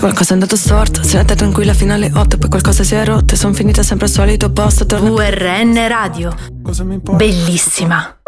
qualcosa è andato storto. Serata tranquilla fino alle 8, poi qualcosa si è rotto e son finita sempre al solito posto. VRN Radio. Bellissima.